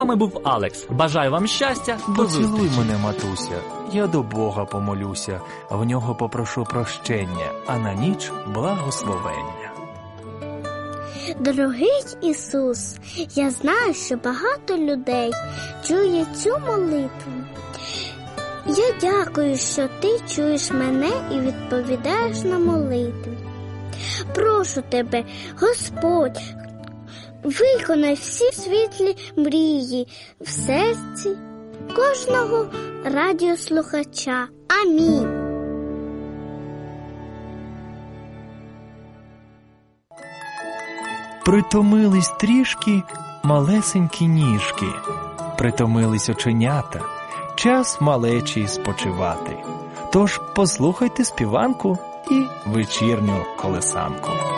вами був Алекс. Бажаю вам щастя, до зустрічі. Поцілуй мене, матуся, я до Бога помолюся, в нього попрошу прощення, а на ніч благословення. Дорогий Ісус, я знаю, що багато людей чує цю молитву. Я дякую, що Ти чуєш мене і відповідаєш на молитві. Прошу Тебе, Господь, виконай всі світлі мрії в серці кожного радіослухача. Амінь. Притомились трішки малесенькі ніжки, притомились оченята, час малечі спочивати. Тож послухайте співанку і вечірню колесанку.